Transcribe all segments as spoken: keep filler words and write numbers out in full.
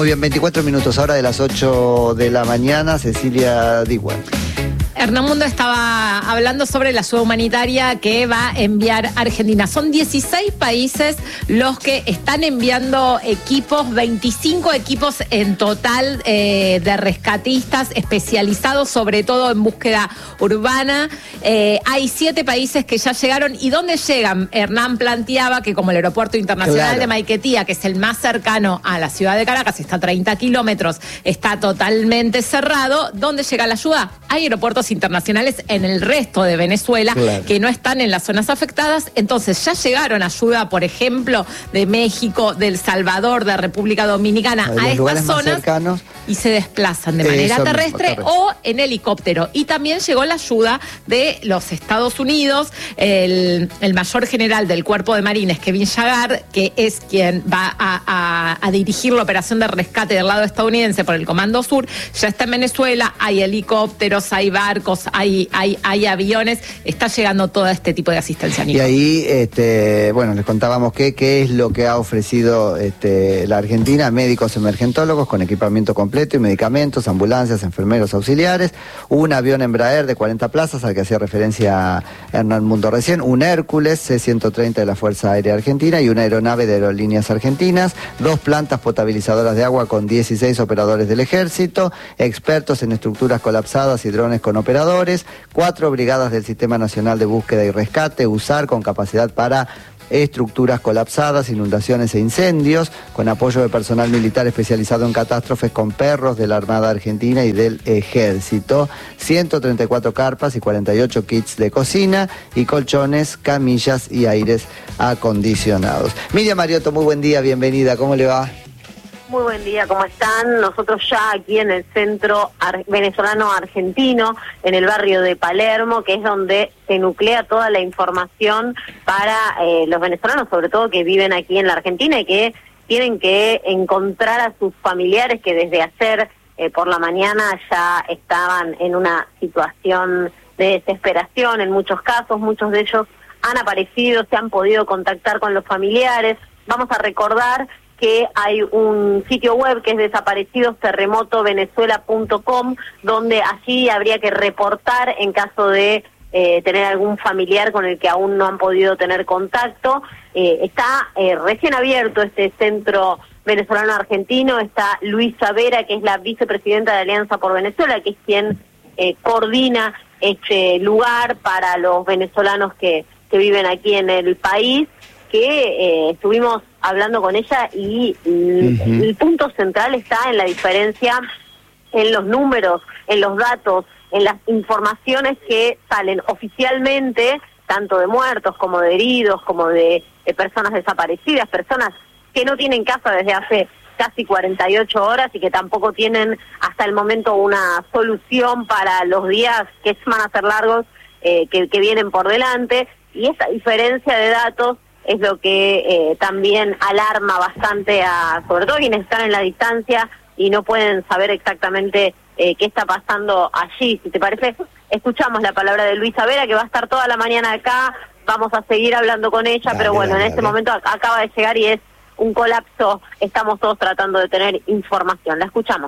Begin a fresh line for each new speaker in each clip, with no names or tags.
Muy bien, veinticuatro minutos, ahora de las ocho de la mañana, Cecilia Diwan.
Hernán Mundo estaba hablando sobre la ayuda humanitaria que va a enviar Argentina. Son dieciséis países los que están enviando equipos, veinticinco equipos en total eh, de rescatistas especializados, sobre todo en búsqueda urbana. Eh, hay siete países que ya llegaron. ¿Y dónde llegan? Hernán planteaba que como el aeropuerto internacional claro. de Maiquetía, que es el más cercano a la ciudad de Caracas, está a treinta kilómetros, está totalmente cerrado. ¿Dónde llega la ayuda? Hay aeropuertos internacionales en el resto de Venezuela claro. que no están en las zonas afectadas. Entonces ya llegaron ayuda, por ejemplo, de México, de El Salvador, de República Dominicana a estas zonas y se desplazan de manera eh, terrestre mismo, o en helicóptero. Y también llegó la ayuda de los Estados Unidos, el, el mayor general del Cuerpo de Marines, Kevin Yagar, que es quien va a, a, a dirigir la operación de rescate del lado estadounidense por el Comando Sur. Ya está en Venezuela, hay helicópteros, hay barcos, hay, hay, hay aviones, está llegando todo este tipo de asistencia.
Nico. Y ahí, este, bueno, les contábamos que, qué es lo que ha ofrecido este, la Argentina: médicos emergentólogos con equipamiento completo y medicamentos, ambulancias, enfermeros auxiliares, un avión Embraer de cuarenta plazas al que hacía referencia Hernán Mundo recién, un Hércules C ciento treinta de la Fuerza Aérea Argentina y una aeronave de Aerolíneas Argentinas, dos plantas potabilizadoras de agua con dieciséis operadores del Ejército, expertos en estructuras colapsadas y drones con operadores, cuatro brigadas del Sistema Nacional de Búsqueda y Rescate, USAR, con capacidad para estructuras colapsadas, inundaciones e incendios, con apoyo de personal militar especializado en catástrofes, con perros de la Armada Argentina y del Ejército, ciento treinta y cuatro carpas y cuarenta y ocho kits de cocina y colchones, camillas y aires acondicionados. Miriam Mariotto, muy buen día, bienvenida, ¿cómo le va?
Muy buen día, ¿cómo están? Nosotros ya aquí en el centro ar- venezolano-argentino, en el barrio de Palermo, que es donde se nuclea toda la información para eh, los venezolanos, sobre todo que viven aquí en la Argentina y que tienen que encontrar a sus familiares que desde ayer eh, por la mañana ya estaban en una situación de desesperación en muchos casos. Muchos de ellos han aparecido, se han podido contactar con los familiares. Vamos a recordar que hay un sitio web que es desaparecidos terremoto venezuela punto com, donde allí habría que reportar en caso de eh, tener algún familiar con el que aún no han podido tener contacto. Eh, está eh, recién abierto este centro venezolano-argentino, está Luisa Vera, que es la vicepresidenta de Alianza por Venezuela, que es quien eh, coordina este lugar para los venezolanos que, que viven aquí en el país, que eh, estuvimos hablando con ella y el, uh-huh. el punto central está en la diferencia en los números, en los datos, en las informaciones que salen oficialmente, tanto de muertos como de heridos, como de, de personas desaparecidas, personas que no tienen casa desde hace casi cuarenta y ocho horas y que tampoco tienen hasta el momento una solución para los días que van a ser largos, eh, que, que vienen por delante. Y esa diferencia de datos es lo que eh, también alarma bastante a, sobre todo quienes están en la distancia y no pueden saber exactamente eh, qué está pasando allí. Si te parece, escuchamos la palabra de Luisa Vera, que va a estar toda la mañana acá, vamos a seguir hablando con ella, dale, pero bueno, dale, en este dale. momento acaba de llegar y es un colapso, estamos todos tratando de tener información. La escuchamos.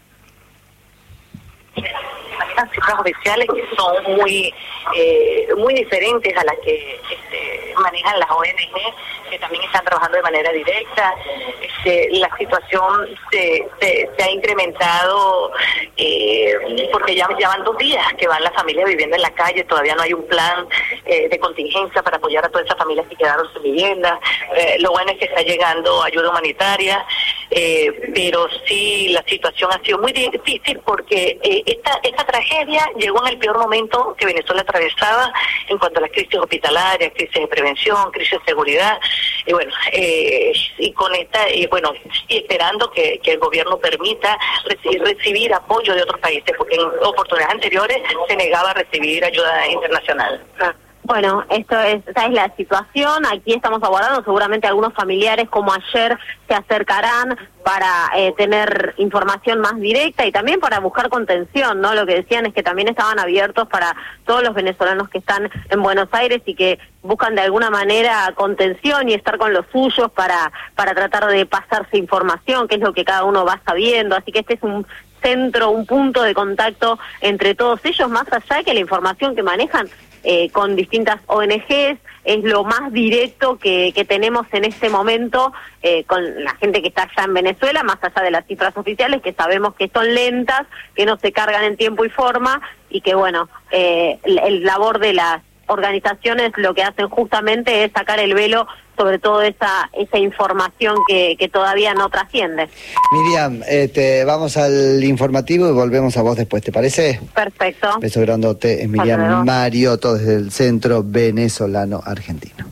Estas cifras oficiales que son muy eh, muy diferentes a las que este, manejan las O N G, que también están trabajando de manera directa. Este, la situación se, se, se ha incrementado eh, porque ya, ya van dos días que van las familias viviendo en la calle, todavía no hay un plan eh, de contingencia para apoyar a todas esas familias que quedaron sin vivienda. Eh, lo bueno es que está llegando ayuda humanitaria, eh, pero sí la situación ha sido muy difícil porque eh, esta, esta tragedia llegó en el peor momento que Venezuela atravesaba en cuanto a las crisis hospitalarias, crisis de prevención, crisis de seguridad, y bueno, eh, y con esta, y bueno, y esperando que, que el gobierno permita recibir, recibir apoyo de otros países, porque en oportunidades anteriores se negaba a recibir ayuda internacional.
Bueno, esto es, esta es la situación. Aquí estamos abordando, seguramente algunos familiares como ayer se acercarán para eh, tener información más directa y también para buscar contención, ¿no? Lo que decían es que también estaban abiertos para todos los venezolanos que están en Buenos Aires y que buscan de alguna manera contención y estar con los suyos para, para tratar de pasarse información, que es lo que cada uno va sabiendo. Así que este es un centro, un punto de contacto entre todos ellos, más allá de que la información que manejan Eh, con distintas O N Ges, es lo más directo que, que tenemos en este momento eh, con la gente que está allá en Venezuela, más allá de las cifras oficiales, que sabemos que son lentas, que no se cargan en tiempo y forma, y que bueno, eh, el, el labor de las organizaciones lo que hacen justamente es sacar el velo sobre todo esa esa información que, que todavía no trasciende.
Miriam, este, vamos al informativo y volvemos a vos después, ¿te parece?
Perfecto.
Beso grandote, es Miriam Mariotto desde el Centro Venezolano Argentino.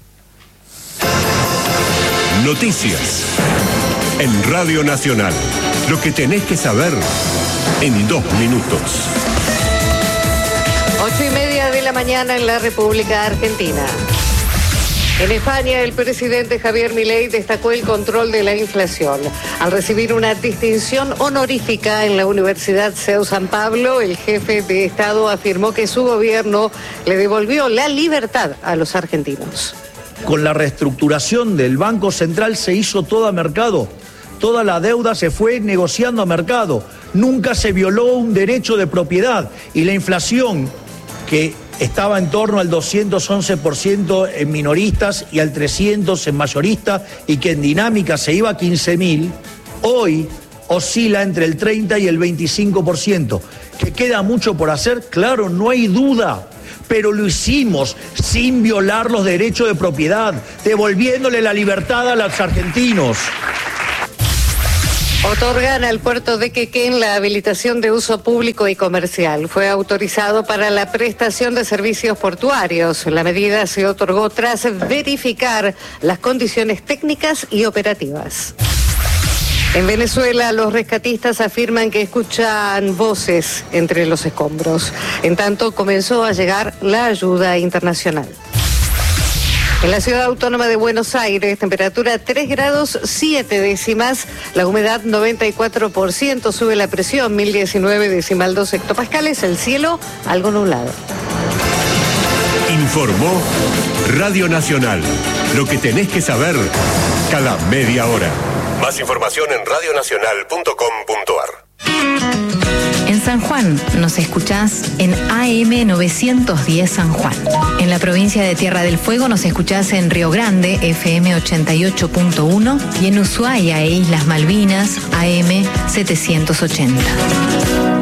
Noticias en Radio Nacional. Lo que tenés que saber en dos minutos.
Ocho y media de la mañana en la República Argentina. En España, el presidente Javier Milei destacó el control de la inflación. Al recibir una distinción honorífica en la Universidad C E U San Pablo, el jefe de Estado afirmó que su gobierno le devolvió la libertad a los argentinos.
Con la reestructuración del Banco Central se hizo todo a mercado. Toda la deuda se fue negociando a mercado. Nunca se violó un derecho de propiedad. Y la inflación, que estaba en torno al doscientos once por ciento en minoristas y al trescientos por ciento en mayoristas, y que en dinámica se iba a quince mil, hoy oscila entre el treinta y el veinticinco por ciento. ¿Que queda mucho por hacer? Claro, no hay duda. Pero lo hicimos sin violar los derechos de propiedad, devolviéndole la libertad a los argentinos.
Otorgan al puerto de Quequén la habilitación de uso público y comercial. Fue autorizado para la prestación de servicios portuarios. La medida se otorgó tras verificar las condiciones técnicas y operativas. En Venezuela, los rescatistas afirman que escuchan voces entre los escombros. En tanto, comenzó a llegar la ayuda internacional. En la ciudad autónoma de Buenos Aires, temperatura tres grados siete décimas, la humedad noventa y cuatro por ciento, sube la presión mil diecinueve decimal dos hectopascales, el cielo algo nublado.
Informó Radio Nacional. Lo que tenés que saber cada media hora. Más información en radio nacional punto com punto a r.
En San Juan nos escuchás en A M novecientos diez San Juan. En la provincia de Tierra del Fuego nos escuchás en Río Grande, F M ochenta y ocho punto uno, y en Ushuaia e Islas Malvinas, A M setecientos ochenta.